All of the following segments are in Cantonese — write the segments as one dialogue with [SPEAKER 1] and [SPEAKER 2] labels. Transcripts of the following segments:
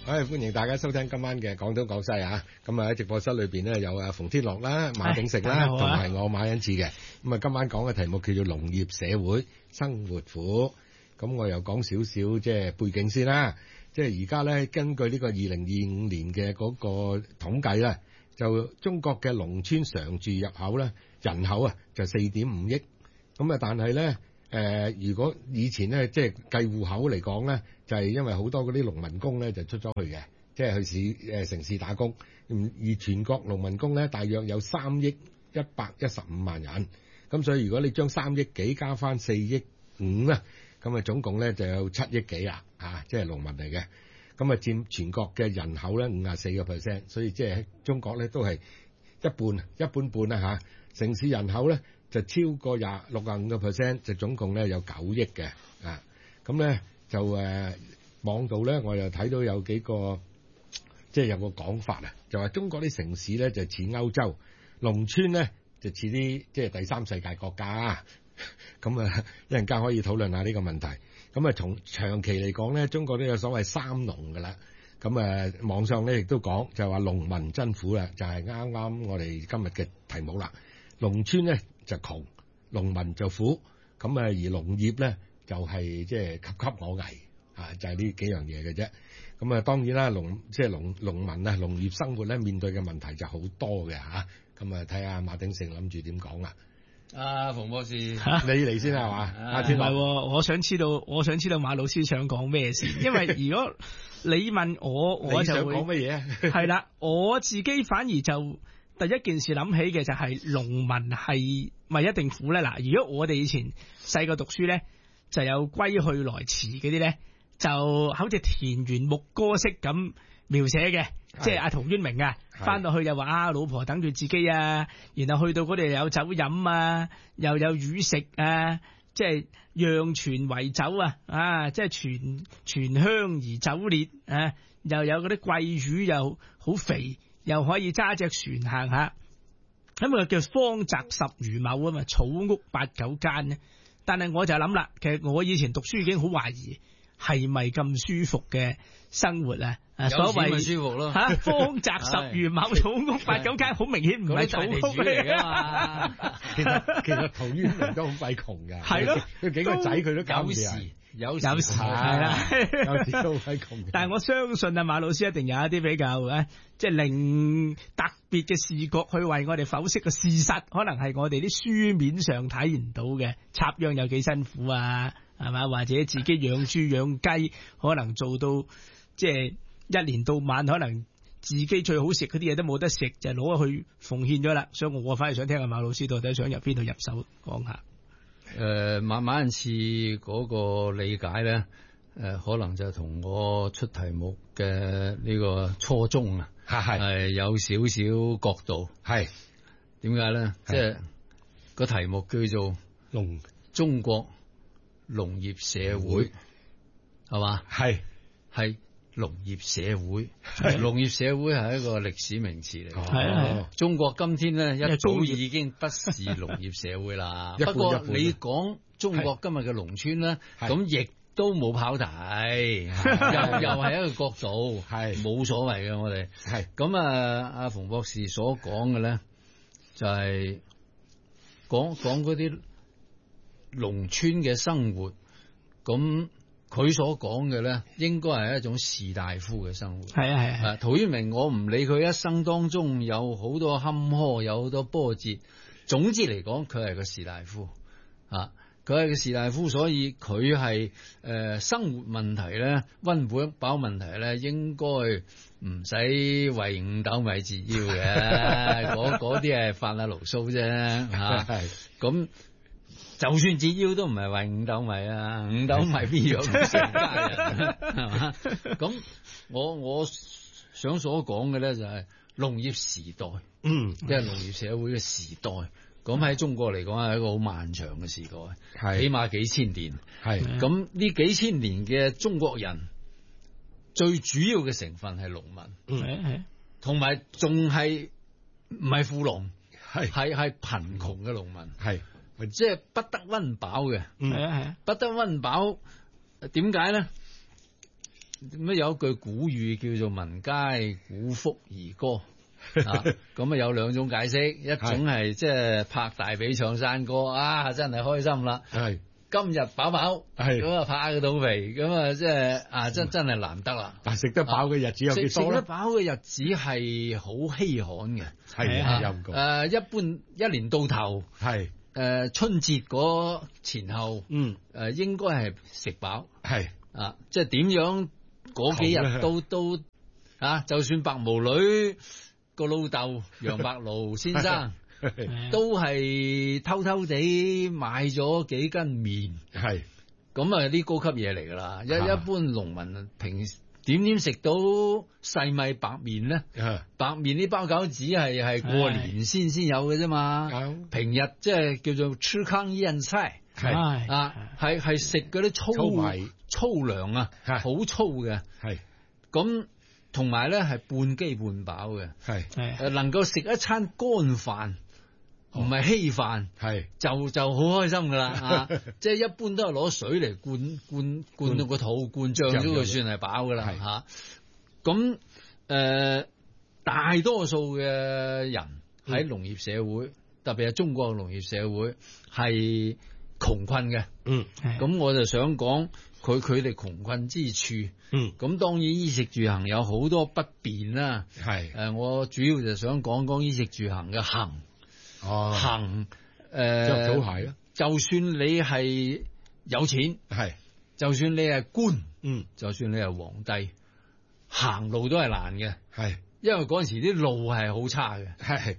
[SPEAKER 1] 歡迎大家收聽今晚嘅廣東廣西啊！咁喺直播室裏邊呢，有阿馮天樂啦、馬鼎盛啦，同埋我馬恩賜嘅。咁啊，今晚講嘅題目叫做農業社會生活苦。咁我又講少少即係背景先啦。即係而家咧，根據呢個2025年嘅嗰個統計咧，就中國嘅農村常住入口咧人口啊就4.5億。咁啊，但係咧如果以前咧即係計戶口嚟講咧，就係因為好多嗰啲農民工咧就出咗去嘅，即係去城市打工。而全國農民工咧大約有3億115萬人。咁所以如果你將3億幾加翻4億5咧，咁啊總共咧就有7億幾啦，即係農民嚟嘅。咁啊佔全國嘅人口咧54%，所以即係中國咧都係一半半啦嚇。城市人口咧就超過65%，就總共咧有9億嘅啊。咁咧就網度咧我又睇到有幾個即係有個講法啊，就話中國啲城市咧就似歐洲，農村咧就似啲即係第三世界國家。咁啊一陣間可以討論下呢個問題。咁啊從長期嚟講咧，中國都有所謂三農噶啦。咁網上咧亦都講就係話農民真苦啦，就係啱啱我哋今日嘅題目啦。農村咧就窮，農民就苦。咁而農業咧就係即係岌岌可危啊，就係呢幾樣嘢嘅啫。咁啊當然啦，農民啊，農業生活咧面對嘅問題就好多嘅嚇。咁啊睇下馬鼎盛諗住點講啦。
[SPEAKER 2] 馮博士，你
[SPEAKER 1] 嚟先係嘛？
[SPEAKER 3] 唔係，我想知道馬老師想講咩先？因為如果你問我就會
[SPEAKER 1] 講乜嘢？
[SPEAKER 3] 係啦，我自己反而就第一件事諗起嘅就係農民係咪一定苦咧？嗱，如果我哋以前細個讀書咧，就有歸去來辭嗰啲咧，就好似田園牧歌式咁描寫嘅。即係阿陶淵明啊，翻到去就話老婆等住自己啊，然後去到嗰度有酒飲啊，又有魚食啊，即係釀泉為酒啊，即係泉香而酒烈啊，又有嗰啲桂魚又好肥，又可以揸隻船行下，咁叫方宅10餘畝啊嘛，草屋8、9間咧。但係我就諗啦，其實我以前讀書已經好懷疑係咪咁舒服嘅生活啊？所謂
[SPEAKER 2] 舒服咯
[SPEAKER 3] 方宅10餘畝，草屋8、9間，好明顯唔係草屋嚟噶嘛。
[SPEAKER 1] 其實陶淵明都好鬼窮噶，
[SPEAKER 3] 係咯，
[SPEAKER 1] 佢幾個仔佢都搞唔掂，
[SPEAKER 3] 有時係啦，
[SPEAKER 1] 有時都好鬼窮。
[SPEAKER 3] 但係我相信啊，馬老師一定有一啲比較即係另特別嘅視覺去為我哋剖析個事實，可能係我哋啲書面上睇唔到嘅，插秧有幾辛苦啊，係嘛？或者自己養豬養雞，可能做到即係一年到晚，可能自己最好食嗰啲嘢都冇得食，就攞去奉獻咗啦。所以我反而想聽下馬老師到底想由邊度入手講下。
[SPEAKER 2] 馬恩賜嗰個理解咧，可能就同我出題目嘅呢個初衷啊，係有少少角度。係點解咧？即係個題目叫做中國農業社會，係嘛？係農業社會，農業社會係一個歷史名詞嚟。係中國今天咧一早已經不是農業社會啦。不過你講中國今日嘅農村咧，咁亦都冇跑題，又係一個角度，係冇所謂嘅。我哋係咁啊，阿馮博士所講嘅咧，就係講嗰啲農村嘅生活咁。佢所講嘅咧，應該係一種士大夫嘅生活。係啊。陶淵明，我唔理佢一生當中有好多坎坷，有好多波折。總之嚟講，佢係個士大夫。佢係個士大夫，所以佢係生活問題咧，溫飽問題咧，應該唔使為5斗米折腰嘅。嗰啲係發下牢騷啫。咁。就算折腰都唔係為5斗米啊，5斗米邊有咁成家人係嘛？咁我想所講嘅咧就係農業時代，即係農業社會嘅時代。咁喺中國嚟講係一個好漫長嘅時代，起碼幾千年。係咁呢幾千年嘅中國人，最主要嘅成分係農民，同埋仲係唔係富農，係貧窮嘅農民，係。即係不得溫飽嘅，不得溫飽，點解咧？ 咁有一句古語叫做民皆古福兒歌啊，咁啊有兩種解釋，一種係即係拍大髀唱山歌啊，真係開心啦，
[SPEAKER 1] 係
[SPEAKER 2] 今日飽飽，係咁啊拍個肚皮，咁啊即係啊真係難得啦。
[SPEAKER 1] 但係食得飽嘅日子有幾多咧？
[SPEAKER 2] 食得飽嘅日子係好稀罕嘅，
[SPEAKER 1] 係啊，陰公。
[SPEAKER 2] 一般一年到頭
[SPEAKER 1] 係
[SPEAKER 2] 春節嗰前後，應該係食飽，
[SPEAKER 1] 係
[SPEAKER 2] 啊，即係點樣嗰幾日都啊，就算白毛女個老豆楊白勞先生。都係偷偷地買咗幾斤麵，係咁啊啲高級嘢嚟噶啦。一般農民平點食到細米白麵咧？白麵啲包餃子係過年先有嘅啫嘛。平日即係叫做粗糠胭菜，係啊係食嗰啲粗糧啊，好粗嘅。係咁同埋咧係半飢半飽嘅，係能夠食一餐乾飯。唔係稀飯，係就好開心噶啦啊！即係一般都係攞水嚟灌到個肚，灌脹咗佢算係飽噶啦嚇。咁大多數嘅人喺農業社會，特別係中國嘅農業社會係窮困嘅。咁我就想講佢哋窮困之處。咁當然衣食住行有好多不便啦。係我主要就想講衣食住行嘅行。行
[SPEAKER 1] 着草鞋咯，
[SPEAKER 2] 就算你係有錢，係就算你係官，就算你係皇帝，行路都係難嘅，係因為嗰陣時啲路係好差嘅，係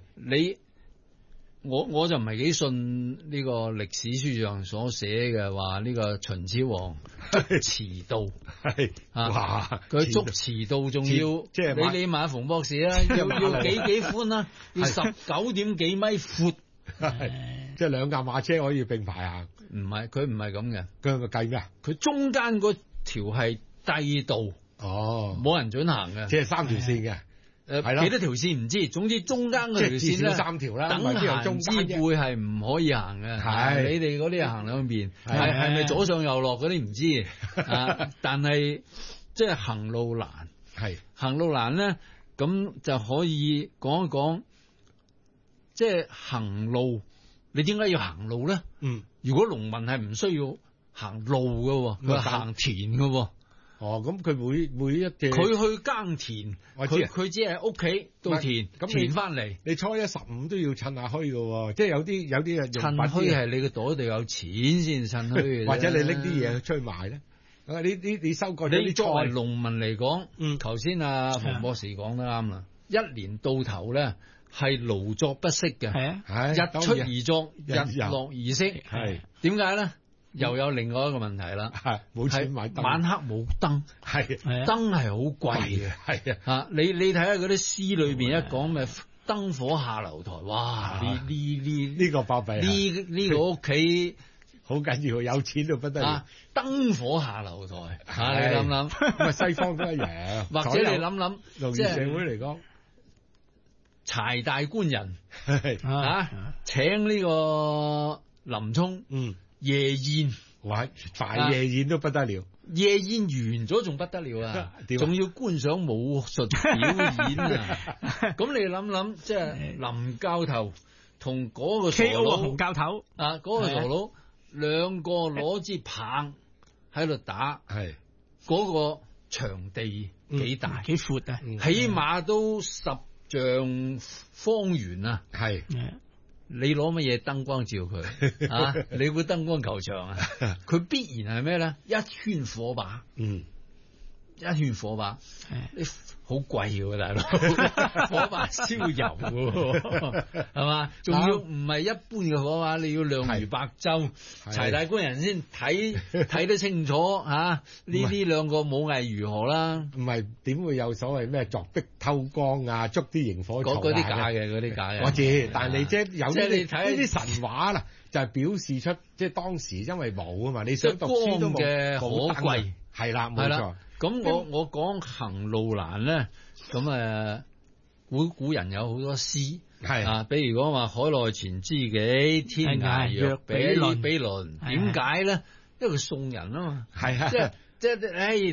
[SPEAKER 2] 我就唔係幾信呢個歷史書上所寫嘅話呢個秦始皇捉馳道，係啊，佢捉馳道仲要，即係你問下馮博士啦，要幾寬啦，要19點幾米闊，
[SPEAKER 1] 即係兩架馬車可以並排行，
[SPEAKER 2] 佢唔係咁嘅，
[SPEAKER 1] 佢係咪計咩？
[SPEAKER 2] 佢中間嗰條係帝道，冇人准行嘅，
[SPEAKER 1] 即係3條線嘅。
[SPEAKER 2] 幾多條線唔知，總之中間嗰條線咧
[SPEAKER 1] 3條啦，
[SPEAKER 2] 等閒之輩係唔可以行嘅。係你哋嗰啲行兩邊，係咪左上右落嗰啲唔知啊？但係即係行路難，係行路難咧，咁就可以講一講，即係行路，你點解要行路咧？如果農民係唔需要行路嘅，佢行田嘅。
[SPEAKER 1] 咁佢每一隻
[SPEAKER 2] 佢去耕田，佢只係屋企到田填翻嚟。
[SPEAKER 1] 你初一15都要趁下墟嘅，即係有啲人
[SPEAKER 2] 趁墟係你個袋度有錢先趁墟嘅，
[SPEAKER 1] 或者你拎啲嘢出去賣咧。你收割
[SPEAKER 2] 你作為農民嚟講，頭先阿馮博士講得啱啦，一年到頭咧係勞作不息嘅，日出而作，日落而息，係點解咧？又有另外一個問題啦，
[SPEAKER 1] 冇錢買燈，
[SPEAKER 2] 晚黑冇燈，係燈係好貴嘅，係啊，你睇下嗰啲詩裏邊一講咩燈火下樓台，哇！呢
[SPEAKER 1] 個巴閉，
[SPEAKER 2] 呢個屋企
[SPEAKER 1] 好緊要，有錢到不得了。
[SPEAKER 2] 燈火下樓台，你諗諗，
[SPEAKER 1] 咁啊西方都一樣，
[SPEAKER 2] 或者你諗諗，
[SPEAKER 1] 農業社會嚟講，
[SPEAKER 2] 柴大官人請呢個林沖，夜宴，
[SPEAKER 1] 哇！大夜宴都不得了，
[SPEAKER 2] 夜宴完咗仲不得了啊！仲要觀賞武術表演啊！咁你諗諗，即係林教頭同嗰個傻佬
[SPEAKER 3] 洪教頭
[SPEAKER 2] 啊，嗰個傻佬兩個攞支棒喺度打，係嗰個場地幾大
[SPEAKER 3] 幾闊啊？
[SPEAKER 2] 起碼都10丈方圓啊！係。你攞乜嘢燈光照佢啊？你會燈光球場啊？佢必然係咩咧？一圈火把，一圈火把，你好貴嘅大佬，火把燒油嘅，係嘛？仲要唔係一般嘅火把，你要亮如白晝，柴大官人先睇得清楚嚇。呢兩個武藝如何啦？
[SPEAKER 1] 唔係點會有所謂咩鑿壁偷光啊？捉啲螢火蟲
[SPEAKER 2] 嗰啲假嘅，嗰啲假嘅。
[SPEAKER 1] 我知，但係你即係有啲你睇呢啲神話啦，就係表示出即係當時因為冇啊嘛，你想讀書都
[SPEAKER 2] 嘅可貴，
[SPEAKER 1] 係啦，冇錯。
[SPEAKER 2] 咁我講行路難咧，咁古人有好多詩，係啊，比如講話海內存知己，天涯若比鄰。點解咧？因為佢送人啊嘛，係啊，即係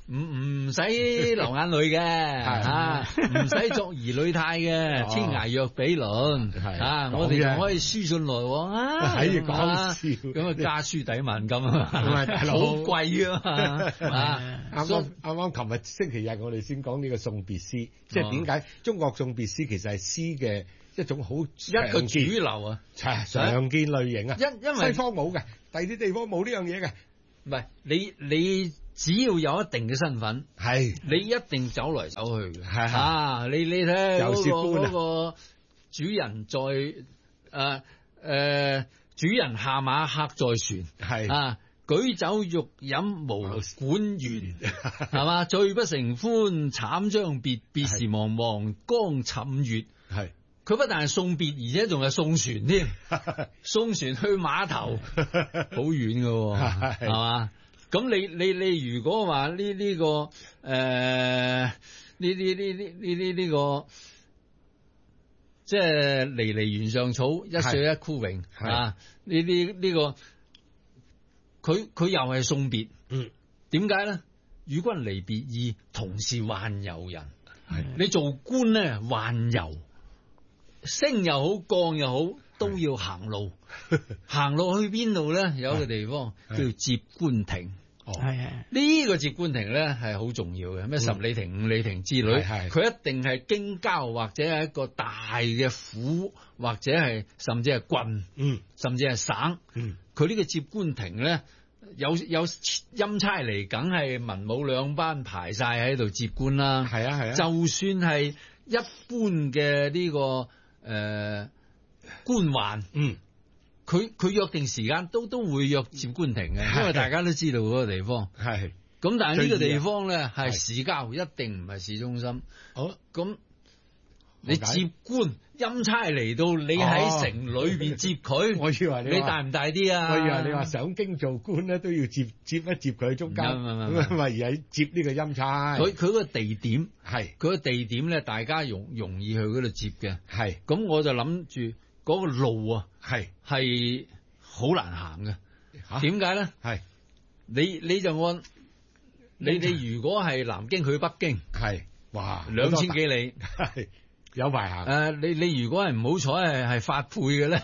[SPEAKER 2] 唔使流眼淚嘅，唔使作兒女態嘅，天涯若比鄰，我哋仲可以書信來往
[SPEAKER 1] 喺講笑，
[SPEAKER 2] 咁家書抵萬金啊，好貴啊
[SPEAKER 1] 啱啱琴日星期日我哋先講呢個送別詩，即係點解中國送別詩其實係詩嘅一種好
[SPEAKER 2] 一個主流啊，
[SPEAKER 1] 常見類型啊，
[SPEAKER 2] 因為
[SPEAKER 1] 西方冇嘅，第二啲地方冇呢樣嘢嘅。
[SPEAKER 2] 唔係你只要有一定嘅身份，
[SPEAKER 1] 係
[SPEAKER 2] 你一定走嚟走去嘅，你睇嗰個主人主人下馬客在船，係舉酒欲飲無管弦，係嘛？醉不成歡慘將別，別時茫茫江浸月，係。佢不但係送別，而且仲係送船添，送船去碼頭，好遠㗎，係嘛？咁你如果話呢個即係離離原上草，一歲一枯榮啊！呢個佢又係送別，點解咧？與君離別意，同是宦遊人。你做官咧，宦遊。升又好，降又好，都要行路。行路去邊度咧？有一個地方叫接官亭。呢個接官亭咧係好重要嘅，咩10里亭、5里亭之類。佢一定係京郊或者係一個大嘅府，或者係甚至係郡，甚至係省。佢呢個接官亭咧，有欽差嚟，梗係文武兩班排晒喺度接官啦。係啊，就算係一般嘅呢個。官宦，佢約定時間都會約接官亭嘅，因為大家都知道嗰個地方係。咁但係呢個地方咧係市郊，一定唔係市中心。好，咁你接官欽差嚟到，你喺城裏邊接佢，我以為你大唔大啲啊？我以為你話上京做官咧都要接一接佢中間，咁啊而係接呢個欽差。佢個地點係佢個地點咧，大家容易去嗰度接嘅。係咁，我就諗住嗰個路啊，係好難行嘅。點解咧？係你就按你如果係南京去北京，係哇2000幾里。有排行你如果係唔好彩係發配嘅咧，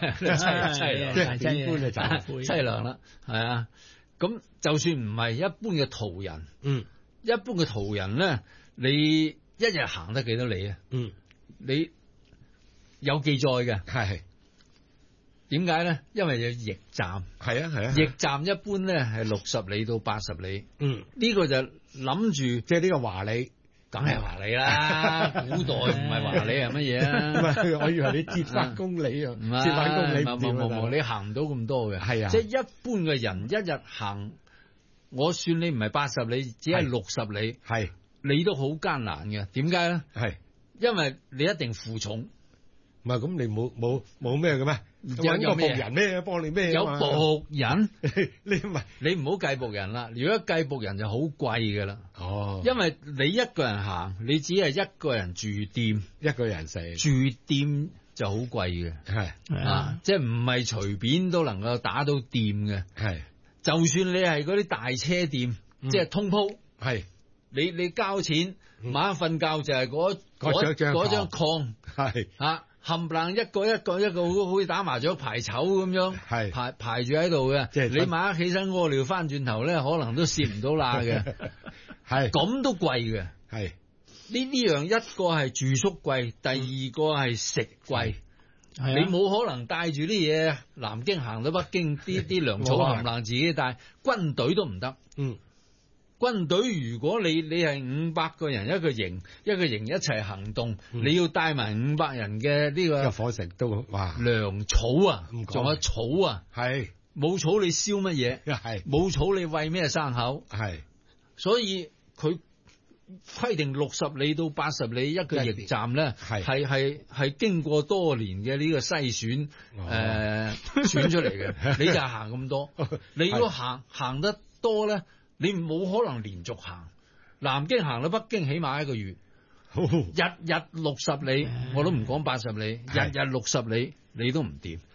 [SPEAKER 2] 淒涼啦，係啊。咁就算唔係一般嘅途人，一般嘅途人咧，你一日行得幾多里啊？你有記載嘅，係點解咧？因為有驛站，驛站一般咧係60里到80里，呢個就諗住即係呢個華里。梗係華里啦，古代唔係華里係乜嘢啊？唔係，我以為你接3公里啊，接3公里唔你行唔到咁多嘅。係啊，即係一般嘅人一日行，我算你唔係80里，只係60里，係你都好艱難嘅。點解咧？係因為你一定負重。唔係咁，你冇咩嘅咩？有個僕人咩幫你咩？有僕人，你唔好計僕人啦。如果計僕人就好貴噶啦。哦，因為你一個人行，你只係一個人住店，一個人食住店就好貴嘅。係啊，即係唔係隨便都能夠打到店嘅。係，就算你係嗰啲大車店，即係通鋪，係你交錢，晚瞓覺就係嗰張炕，係啊。冚唪唥一個好似打麻雀排籌咁樣，排住喺度嘅。即係你晚黑起身屙尿翻轉頭咧，可能都攝唔到罅嘅。係咁都貴嘅。係呢樣一個係住宿貴，第二個係食貴。你冇可能帶住啲嘢南京行到北京，啲糧草冚唪唥自己帶，軍隊都唔得。軍隊如果你係500個人一個營一齊行動，你要帶埋500人嘅呢個伙食都哇糧草啊，仲有草啊，係冇草你燒乜嘢？係冇草你餵咩生口？係所以佢規定60里到80里一個驛站咧，係經過多年嘅呢個篩選選出嚟嘅，你就行咁多。你如果行得多咧，你冇可能連續行，南京行到北京起碼1個月，日日60里，我都唔講80里，日日60里你都唔掂。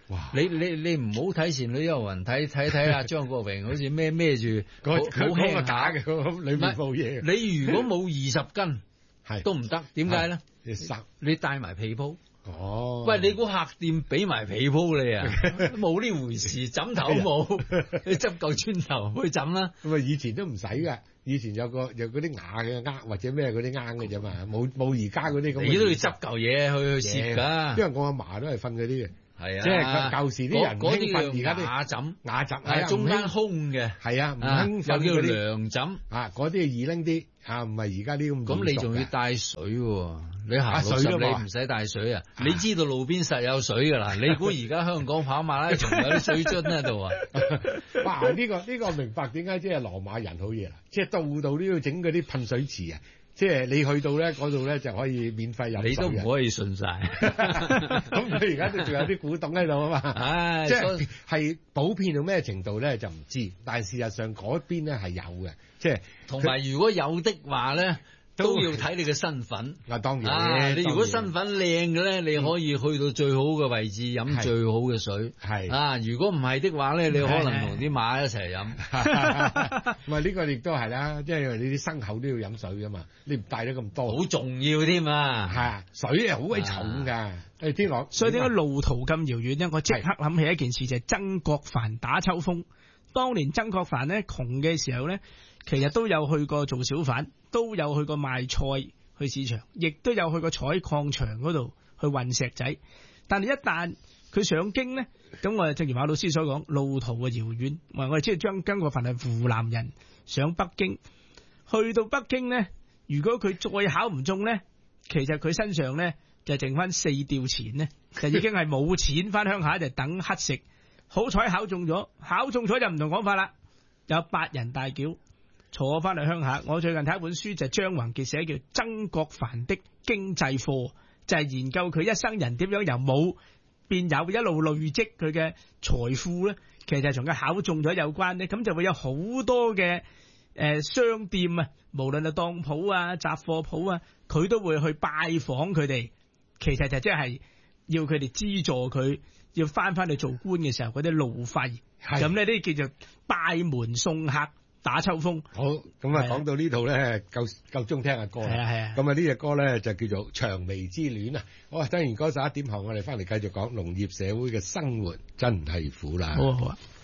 [SPEAKER 1] 哇！
[SPEAKER 2] 你唔好睇《倩女幽魂》，睇阿張國榮好似孭住
[SPEAKER 1] 佢
[SPEAKER 2] 好輕
[SPEAKER 1] 個假嘅，裏面冇嘢。
[SPEAKER 2] 你如果冇20斤，
[SPEAKER 1] 係
[SPEAKER 2] 都唔得。點解咧？你帶埋被鋪。
[SPEAKER 1] 哦，
[SPEAKER 2] 喂，你估客店俾埋被鋪你啊？冇呢回事，枕頭冇，你執嚿磚頭去枕啦。
[SPEAKER 1] 咁啊，以前都唔使㗎，以前有嗰啲瓦嘅罌或者咩嗰啲罌嘅啫嘛，冇而家嗰啲咁。
[SPEAKER 2] 你都要執嚿嘢去攝㗎。
[SPEAKER 1] 因為我阿嫲都係瞓嗰啲嘅。係啊，即係舊時啲人
[SPEAKER 2] 嗰啲叫
[SPEAKER 1] 而家啲瓦枕，係
[SPEAKER 2] 中間空嘅，
[SPEAKER 1] 係啊，唔興瞓
[SPEAKER 2] 又叫涼枕
[SPEAKER 1] 啊，嗰啲易拎啲啊，唔係而家啲咁。
[SPEAKER 2] 咁你仲要帶水喎？你行60你唔使帶水啊？你知道路邊實有水㗎啦，你估而家香港跑馬拉松有啲水樽喺度啊？
[SPEAKER 1] 哇！呢個明白點解即係羅馬人好嘢啦，即係度度都要整嗰啲噴水池啊！即係你去到咧嗰度咧就可以免費飲水。
[SPEAKER 2] 你都唔可以信晒。
[SPEAKER 1] 咁佢而家都仲有啲古董喺度啊嘛。唉，即係普遍到咩程度咧就唔知，但係事實上嗰邊咧係有嘅，即係
[SPEAKER 2] 同埋如果有的話咧。都要睇你嘅身份。
[SPEAKER 1] 當然，
[SPEAKER 2] 你如果身份靚嘅咧，你可以去到最好嘅位置飲最好嘅水。如果唔係的話咧，你可能同啲馬一齊飲。
[SPEAKER 1] 唔係呢個亦都係啦，即係你啲牲口都要飲水噶嘛，你唔帶咗咁多，
[SPEAKER 2] 好重要添啊！
[SPEAKER 1] 係啊，水係好鬼重㗎。天樂，
[SPEAKER 3] 所以點解路途咁遙遠咧？我即刻諗起一件事，就係曾國藩打秋風。當年曾國藩咧窮嘅時候咧，其實都有去過做小販，都有去過賣菜去市場，亦都有去過採礦場嗰度去運石仔。但係一旦佢上京咧，咁我哋正如馬老師所講，路途嘅遙遠，我哋即係曾國藩係湖南人，上北京，去到北京咧，如果佢再考唔中咧，其實佢身上咧就剩翻4吊錢咧，就已經係冇錢翻鄉下就等乞食。好彩考中咗就唔同講法啦，有8人大轎坐翻嚟鄉下。我最近睇一本書就係張宏傑寫叫《曾國藩的經濟課》，就係研究佢一生人點樣由冇變有，一路累積佢嘅財富咧。其實同佢考中咗有關咧，咁就會有好多嘅商店啊，無論係當鋪啊、雜貨鋪啊，佢都會去拜訪佢哋。其實就即係要佢哋資助佢。要翻去做官嘅時候嗰啲路費，咁呢啲叫做拜門送客打秋風。
[SPEAKER 1] 好，咁啊講到呢度咧，夠鐘聽下歌啦。係啊。咁啊呢隻歌咧就叫做《薔薇之戀》啊。好啊，聽完歌11點後，我哋翻嚟繼續講農業社會嘅生活真係苦啦。好啊。